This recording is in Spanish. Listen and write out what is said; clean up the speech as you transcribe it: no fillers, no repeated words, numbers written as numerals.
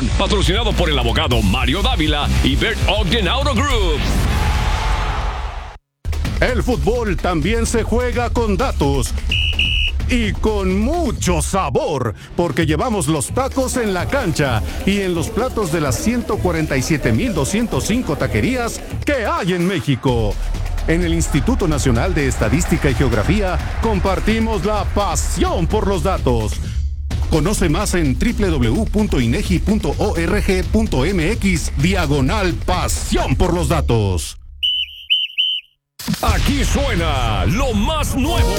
Información patrocinado por el abogado Mario Dávila y Bert Ogden Auto Group. El fútbol también se juega con datos. Y con mucho sabor, porque llevamos los tacos en la cancha y en los platos de las 147,205 taquerías que hay en México. En el Instituto Nacional de Estadística y Geografía compartimos la pasión por los datos. Conoce más en www.inegi.org.mx/pasión por los datos. Aquí suena lo más nuevo